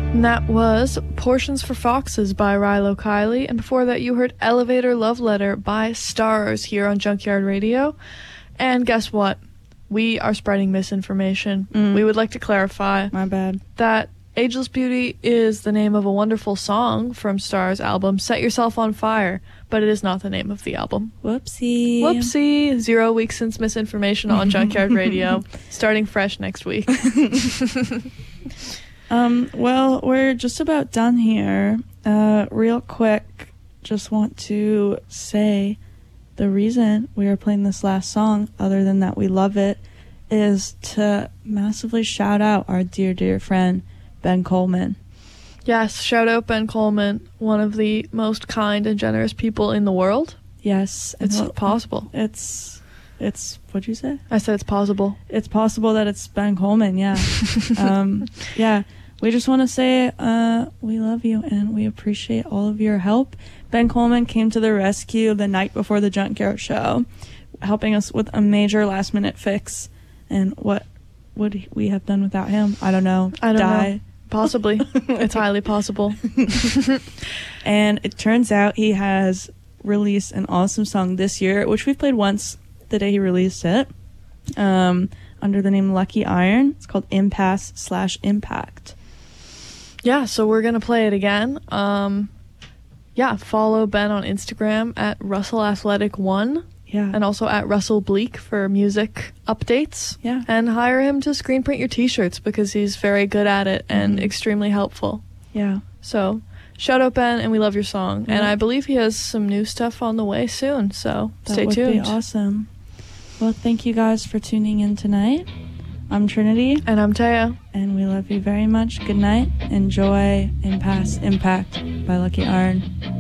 And that was Portions for Foxes by Rilo Kiley. And before that, you heard Elevator Love Letter by Stars here on Junkyard Radio. And guess what? We are spreading misinformation. We would like to clarify My bad. that Ageless Beauty is the name of a wonderful song from Stars' album, Set Yourself on Fire, but it is not the name of the album. Whoopsie. Whoopsie. 0 weeks since misinformation on Junkyard Radio. Starting fresh next week. Well, we're just about done here. Real quick, just want to say the reason we are playing this last song, other than that we love it, is to massively shout out our dear, dear friend, Ben Coleman. Yes, shout out Ben Coleman, one of the most kind and generous people in the world. Yes. It's possible. It's, what'd you say? I said it's possible. It's possible that it's Ben Coleman, yeah. Yeah. We just want to say we love you and we appreciate all of your help. Ben Coleman came to the rescue the night before the Junkyard show, helping us with a major last-minute fix. And what would we have done without him? I don't know. I don't Die. know. Possibly. It's highly possible. And it turns out he has released an awesome song this year, which we've played once the day he released it, under the name Lucky Iron. It's called Impasse/Impact. Yeah, so we're going to play it again. Yeah, follow Ben on Instagram at RussellAthletic1. Yeah. And also at Russell Bleak for music updates. Yeah. And hire him to screen print your t-shirts because he's very good at it and extremely helpful. Yeah. So shout out Ben, and we love your song. Yeah. And I believe he has some new stuff on the way soon, so stay tuned. That would be awesome. Well, thank you guys for tuning in tonight. I'm Trinity. And I'm Taya. And we love you very much. Good night. Enjoy Impasse Impact by Lucky Iron.